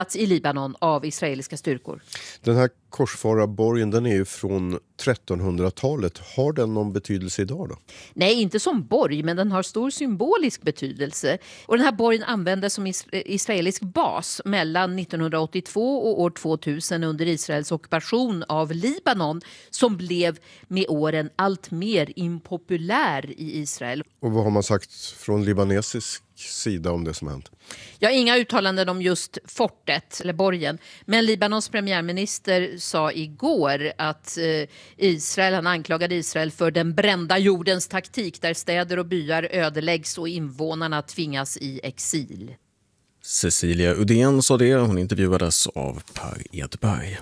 i Libanon av israeliska styrkor. Den här korsfararborgen, den är ju från 1300-talet. Har den någon betydelse idag då? Nej, inte som borg, men den har stor symbolisk betydelse. Och den här borgen användes som israelisk bas mellan 1982 och år 2000 under Israels ockupation av Libanon, som blev med åren allt mer impopulär i Israel. Och vad har man sagt från libanesisk sida om det som hänt? Jag har inga uttalanden om just fortet eller borgen, men Libanons premiärminister sa igår att han anklagade Israel för den brända jordens taktik där städer och byar ödeläggs och invånarna tvingas i exil. Cecilia Udén sa det, hon intervjuades av Per Edberg.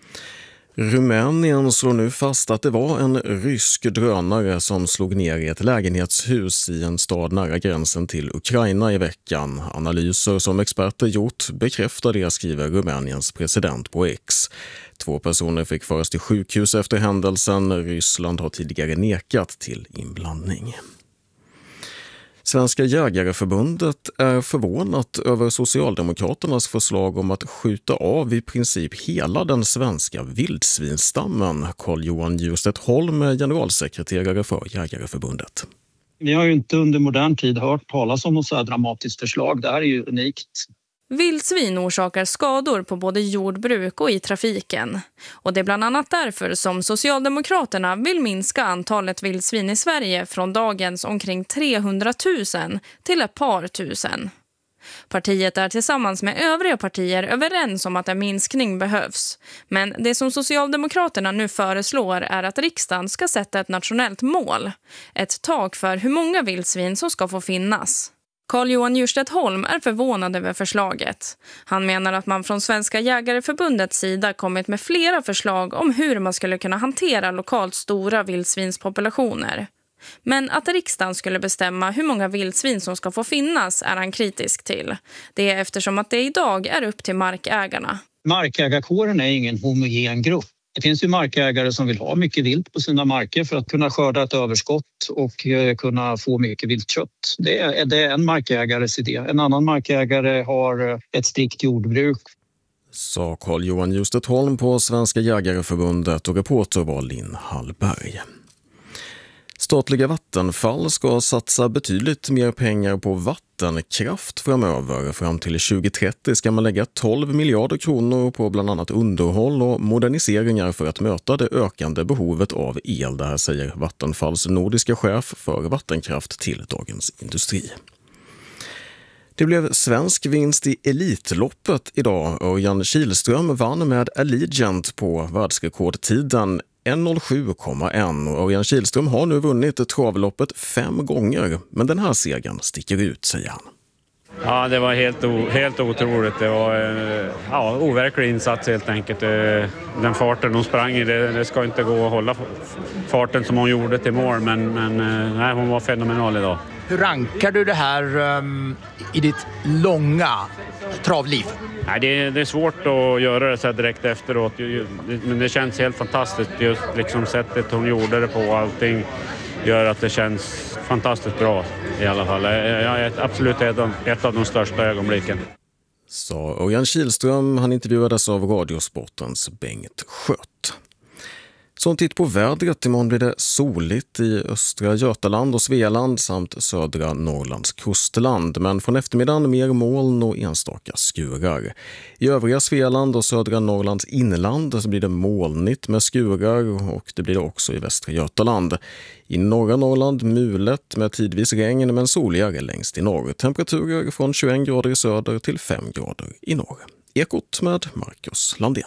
Rumänien slår nu fast att det var en rysk drönare som slog ner i ett lägenhetshus i en stad nära gränsen till Ukraina i veckan. Analyser som experter gjort bekräftar det, skriver Rumäniens president på X. 2 personer fick föras till sjukhus efter händelsen. Ryssland har tidigare nekat till inblandning. Svenska jägareförbundet är förvånat över Socialdemokraternas förslag om att skjuta av i princip hela den svenska vildsvinstammen. Carl-Johan Djurstedt Holm är generalsekreterare för Jägareförbundet. Vi har ju inte under modern tid hört talas om något så här dramatiskt förslag. Det här är ju unikt. Vildsvin orsakar skador på både jordbruk och i trafiken. Och det är bland annat därför som Socialdemokraterna vill minska antalet vildsvin i Sverige från dagens omkring 300 000 till ett par tusen. Partiet är tillsammans med övriga partier överens om att en minskning behövs. Men det som Socialdemokraterna nu föreslår är att riksdagen ska sätta ett nationellt mål. Ett tak för hur många vildsvin som ska få finnas. Carl-Johan Djurstedt Holm är förvånad över förslaget. Han menar att man från Svenska jägareförbundets sida kommit med flera förslag om hur man skulle kunna hantera lokalt stora vildsvinspopulationer. Men att riksdagen skulle bestämma hur många vildsvin som ska få finnas är han kritisk till. Det är eftersom att det idag är upp till markägarna. Markägarkåren är ingen homogen grupp. Det finns ju markägare som vill ha mycket vilt på sina marker för att kunna skörda ett överskott och kunna få mycket viltkött. Det är en markägares idé. En annan markägare har ett strikt jordbruk. Sa Carl-Johan Djurstedt Holm på Svenska jägareförbundet och reporter var Linn Hallberg. Statliga Vattenfall ska satsa betydligt mer pengar på vattenkraft framöver. Fram till 2030 ska man lägga 12 miljarder kronor på bland annat underhåll och moderniseringar för att möta det ökande behovet av el. Det här säger Vattenfalls nordiska chef för vattenkraft till Dagens Industri. Det blev svensk vinst i Elitloppet idag. Örjan Kihlström vann med Allegiant på världsrekordtiden 1:07,1 och Örjan Kihlström har nu vunnit travloppet 5 gånger, men den här segern sticker ut, säger han. Ja, det var helt otroligt. Det var overklig insats helt enkelt. Den farten hon sprang i, det ska inte gå att hålla farten som hon gjorde till mål, men nej, hon var fenomenal idag. Hur rankar du det här i ditt långa travliv? Nej, det är svårt att göra det så här direkt efteråt, men det känns helt fantastiskt. Just liksom sättet hon gjorde det på, allting gör att det känns fantastiskt bra i alla fall. Jag är absolut ett av de största ögonblicken. Sa Örjan Kihlström, han intervjuades av Radiosportens Bengt Skött. Som titt på vädret, imorgon blir det soligt i östra Götaland och Svealand samt södra Norrlands kustland. Men från eftermiddagen mer moln och enstaka skurar. I övriga Svealand och södra Norrlands inland så blir det molnigt med skurar och det blir det också i västra Götaland. I norra Norrland mulet med tidvis regn men soligare längst i norr. Temperaturer från 21 grader i söder till 5 grader i norr. Ekot med Marcus Landén.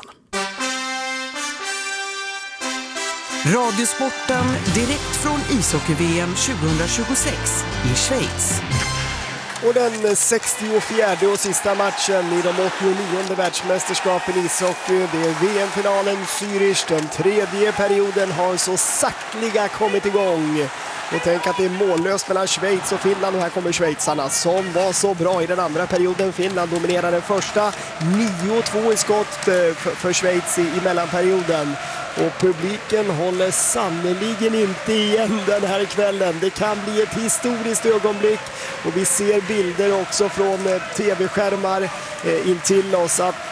Radiosporten direkt från ishockey-VM 2026 i Schweiz. Och den 64:e och sista matchen i de 89:e världsmästerskapen i ishockey, det är VM-finalen Zürich. Den tredje perioden har så saktliga kommit igång. Och tänk att det är mållöst mellan Schweiz och Finland och här kommer schweizarna som var så bra i den andra perioden. Finland dominerar den första, 9-2 i skott för Schweiz i mellanperioden. Och publiken håller sannoliken inte igen den här kvällen. Det kan bli ett historiskt ögonblick och vi ser bilder också från tv-skärmar intill oss att